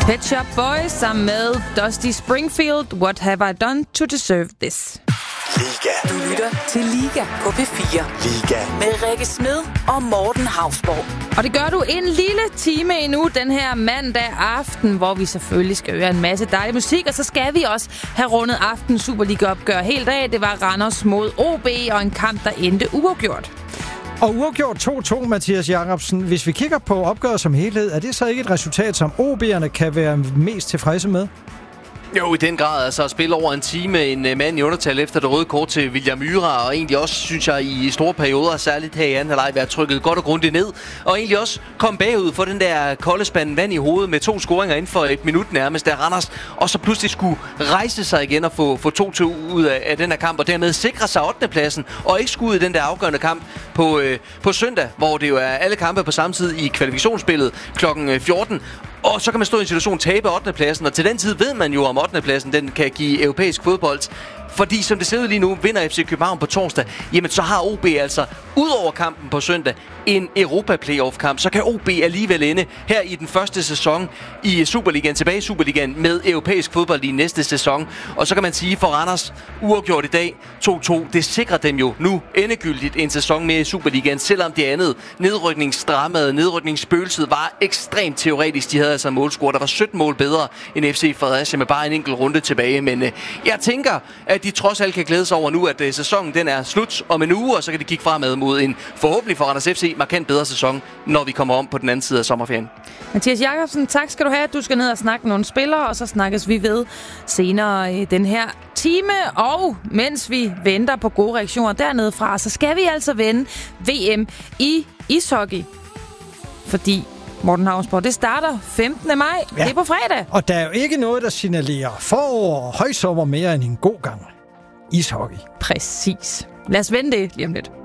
Pet Shop Boys sammen med Dusty Springfield. What have I done to deserve this? Liga. Du lytter til Liga på P4. Liga. Med Rikke Smed og Morten Hausborg. Og det gør du en lille time endnu den her mandag aften, hvor vi selvfølgelig skal høre en masse dejlig musik. Og så skal vi også have rundet aften Superliga-opgør helt af. Det var Randers mod OB og en kamp, der endte uafgjort. Og uafgjort 2-2, Mathias Jacobsen. Hvis vi kigger på opgøret som helhed, er det så ikke et resultat, som OB'erne kan være mest tilfredse med? Jo, i den grad. Altså at spille over en time en mand i undertal efter det røde kort til William Myhra, og egentlig også, synes jeg, i store perioder, særligt her i anden halvleg, været trykket godt og grundigt ned, og egentlig også kom bagud for den der kolde spand vand i hovedet med 2 scoringer inden for et minut nærmest, der Randers, og så pludselig skulle rejse sig igen og få 2-2 ud af den her kamp, og dermed sikre sig 8. pladsen, og ikke skulle ud i den der afgørende kamp på søndag, hvor det jo er alle kampe på samme tid i kvalifikationsspillet kl. 14. Og så kan man stå i en situation tabe 8. pladsen, og til den tid ved man jo, om 8. pladsen den kan give europæisk fodbold. Fordi som det ser ud lige nu, vinder FC København på torsdag, jamen så har OB altså, ud over kampen på søndag, en Europa-playoff-kamp. Så kan OB alligevel ende her i den første sæson i Superligaen, tilbage i Superligaen, med europæisk fodbold i næste sæson. Og så kan man sige, for Randers uafgjort i dag 2-2, det sikrer dem jo nu endegyldigt en sæson mere i Superligaen, selvom det andet nedrykningsdramaet, nedrykningsspøgelset var ekstremt teoretisk. De havde altså målscore, der var 17 mål bedre end FC Fredericia med bare en enkelt runde tilbage. Men jeg tænker, at de trods alt kan glæde sig over nu, at sæsonen den er slut om en uge, og så kan de kigge fremad mod en forhåbentlig for Randers FC markant bedre sæson, når vi kommer om på den anden side af sommerferien. Mathias Jacobsen, tak skal du have. Du skal ned og snakke med nogle spillere, og så snakkes vi ved senere den her time. Og mens vi venter på gode reaktioner dernede fra, så skal vi altså vende VM i ishockey. Fordi Morten Hausborg, det starter 15. maj. Ja. Det er på fredag. Og der er jo ikke noget, der signalerer forår og højsommer mere end en god gang ishockey. Præcis. Lad os vende det lige om lidt.